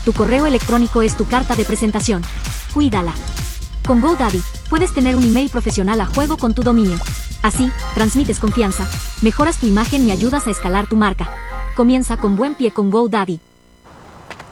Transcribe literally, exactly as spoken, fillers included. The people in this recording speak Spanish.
Tu correo electrónico es tu carta de presentación. Cuídala. Con GoDaddy, puedes tener un email profesional a juego con tu dominio. Así, transmites confianza, mejoras tu imagen y ayudas a escalar tu marca. Comienza con buen pie con GoDaddy.